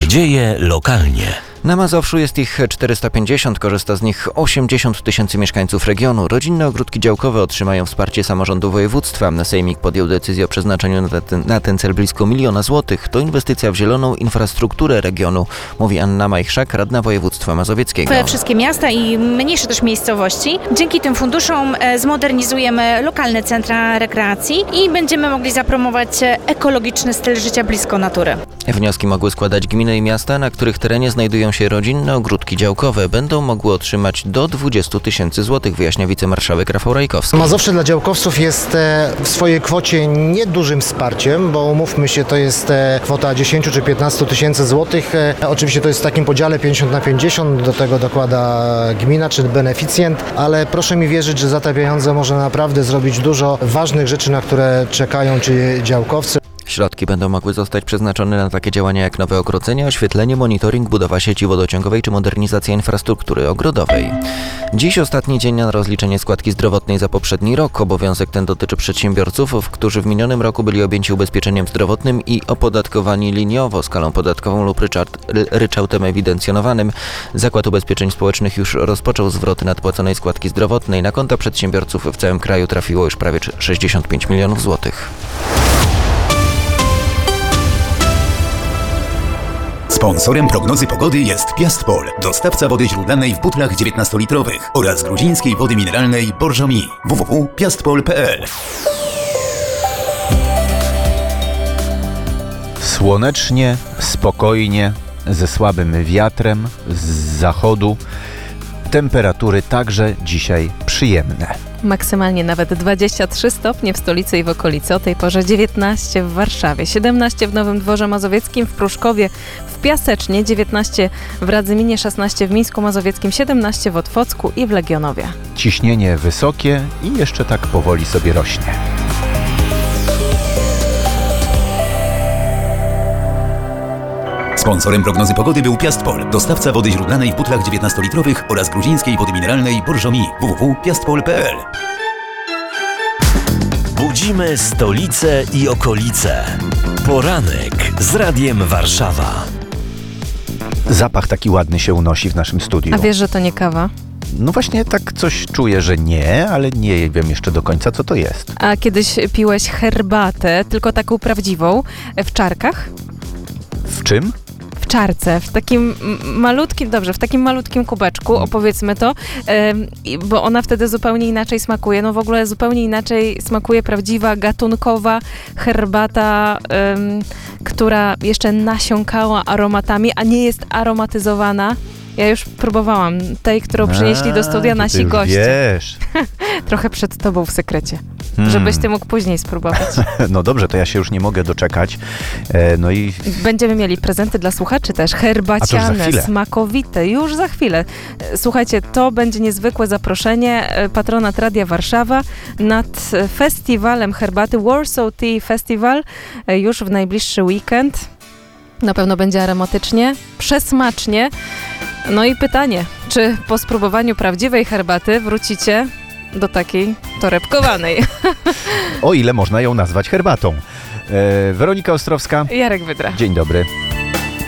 dzieje lokalnie. Na Mazowszu jest ich 450, korzysta z nich 80 tysięcy mieszkańców regionu. Rodzinne ogródki działkowe otrzymają wsparcie samorządu województwa. Sejmik podjął decyzję o przeznaczeniu na ten cel blisko 1 000 000 złotych. To inwestycja w zieloną infrastrukturę regionu, mówi Anna Majchrzak, radna województwa mazowieckiego. Wszystkie miasta i mniejsze też miejscowości. Dzięki tym funduszom zmodernizujemy lokalne centra rekreacji i będziemy mogli zapromować ekologiczny styl życia blisko natury. Wnioski mogły składać gminy i miasta, na których terenie znajdują się rodzinne ogródki działkowe. Będą mogły otrzymać do 20 tysięcy złotych, wyjaśnia wicemarszałek Rafał Rajkowski. Mazowsze dla działkowców jest w swojej kwocie niedużym wsparciem, bo umówmy się, to jest kwota 10 czy 15 tysięcy złotych. Oczywiście to jest w takim podziale 50/50, do tego dokłada gmina czy beneficjent, ale proszę mi wierzyć, że za te pieniądze można naprawdę zrobić dużo ważnych rzeczy, na które czekają ci działkowcy. Środki będą mogły zostać przeznaczone na takie działania jak nowe ogrodzenia, oświetlenie, monitoring, budowa sieci wodociągowej czy modernizacja infrastruktury ogrodowej. Dziś ostatni dzień na rozliczenie składki zdrowotnej za poprzedni rok. Obowiązek ten dotyczy przedsiębiorców, którzy w minionym roku byli objęci ubezpieczeniem zdrowotnym i opodatkowani liniowo skalą podatkową lub ryczałtem ewidencjonowanym. Zakład Ubezpieczeń Społecznych już rozpoczął zwroty nadpłaconej składki zdrowotnej. Na konta przedsiębiorców w całym kraju trafiło już prawie 65 milionów złotych. Sponsorem prognozy pogody jest Piastpol, dostawca wody źródlanej w butlach 19-litrowych oraz gruzińskiej wody mineralnej Borżomi. www.piastpol.pl. Słonecznie, spokojnie, ze słabym wiatrem z zachodu. Temperatury także dzisiaj przyjemne. Maksymalnie nawet 23 stopnie w stolicy i w okolicy. O tej porze 19 w Warszawie, 17 w Nowym Dworze Mazowieckim, w Pruszkowie, w Piasecznie, 19 w Radzyminie, 16 w Mińsku Mazowieckim, 17 w Otwocku i w Legionowie. Ciśnienie wysokie i jeszcze tak powoli sobie rośnie. Sponsorem prognozy pogody był Piastpol, dostawca wody źródlanej w butlach 19-litrowych oraz gruzińskiej wody mineralnej Borżomi. www.piastpol.pl. Budzimy stolicę i okolice. Poranek z Radiem Warszawa. Zapach taki ładny się unosi w naszym studiu. A wiesz, że to nie kawa? No właśnie tak coś czuję, że nie, ale nie wiem jeszcze do końca, co to jest. A kiedyś piłeś herbatę, tylko taką prawdziwą, w czarkach? W czym? W czarce, w takim malutkim kubeczku, opowiedzmy to, bo ona wtedy zupełnie inaczej smakuje. No w ogóle zupełnie inaczej smakuje prawdziwa, gatunkowa herbata, która jeszcze nasiąkała aromatami, a nie jest aromatyzowana. Ja już próbowałam tej, którą przynieśli do studia nasi goście. Wiesz. Trochę przed tobą w sekrecie. Żebyś ty mógł później spróbować. No dobrze, to ja się już nie mogę doczekać. No i będziemy mieli prezenty dla słuchaczy też, herbaciane, smakowite, już za chwilę. Słuchajcie, to będzie niezwykłe zaproszenie, patronat Radia Warszawa nad festiwalem herbaty, Warsaw Tea Festival, już w najbliższy weekend. Na pewno będzie aromatycznie, przesmacznie. No i pytanie, czy po spróbowaniu prawdziwej herbaty wrócicie do takiej torebkowanej? O ile można ją nazwać herbatą. Weronika Ostrowska. Jarek Wydra. Dzień dobry.